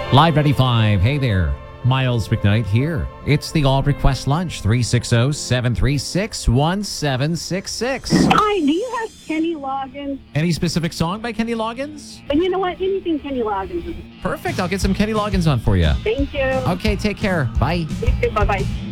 Live 95. Hey there. Miles McKnight here. It's the All Request Lunch, 360-736-1766. Hi, do you have Kenny Loggins? Any specific song by Kenny Loggins? And you know what? Anything Kenny Loggins is. Perfect. I'll get some Kenny Loggins on for you. Thank you. Okay, take care. Bye. You too. Bye-bye.